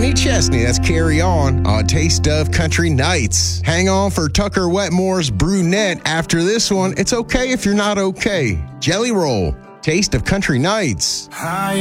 Kenny Chesney, that's Carry On Taste of Country Nights. Hang on for Tucker Wetmore's Brunette. After this one, It's Okay If You're Not Okay. Jelly Roll, Taste of Country Nights. High